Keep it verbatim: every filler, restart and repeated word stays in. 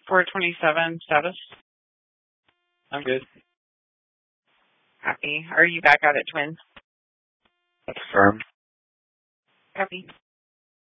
four twenty-seven status. I'm good. Copy. Are you back out at Twin? Confirmed. Copy.